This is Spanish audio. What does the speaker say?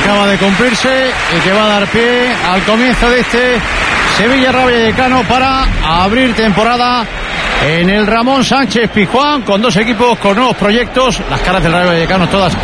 acaba de cumplirse y que va a dar pie al comienzo de este Sevilla Rayo Vallecano para abrir temporada en el Ramón Sánchez Pizjuán, con dos equipos con nuevos proyectos. Las caras del Rayo Vallecano todas